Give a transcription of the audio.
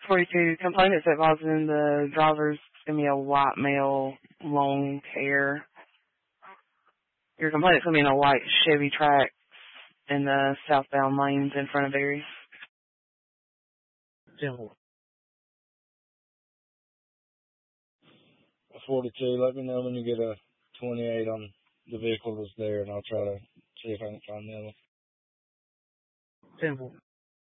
42, complainants advising the driver's going to be a white male, long hair. Your complainant's going to be in a white Chevy Trax in the southbound lanes in front of Aries. 10-4. 42, let me know when you get a 28 on the vehicle that's there, and I'll try to see if I can find the other. 10-4.